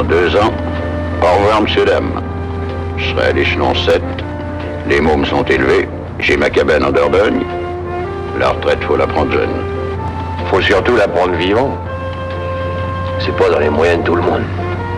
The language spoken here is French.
2 ans. Au revoir, monsieur, dame. Je serai à l'échelon 7. Les mômes sont élevés. J'ai ma cabane en Dordogne. La retraite, faut la prendre jeune. Faut surtout la prendre vivant. C'est pas dans les moyens de tout le monde.